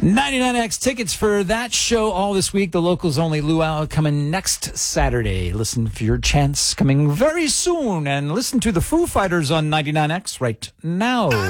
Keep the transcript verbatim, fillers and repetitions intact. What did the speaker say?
ninety-nine X tickets for that show all this week. The locals only luau coming next Saturday. Listen for your chance coming very soon. And listen to the Foo Fighters on ninety-nine X right now.